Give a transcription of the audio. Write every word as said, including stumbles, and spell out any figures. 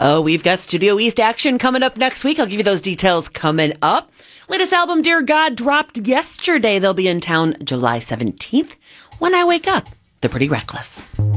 Oh, we've got Studio East action coming up next week. I'll give you those details coming up. Latest album, Dear God, dropped yesterday. They'll be in town July seventeenth. When I Wake Up, The Pretty Reckless.